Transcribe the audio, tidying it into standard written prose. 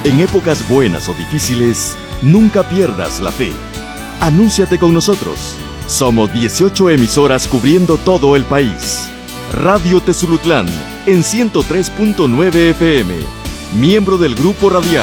En épocas buenas o difíciles, nunca pierdas la fe. Anúnciate con nosotros. Somos 18 emisoras cubriendo todo el país. Radio Tezulutlán en 103.9 FM. Miembro del Grupo Radial.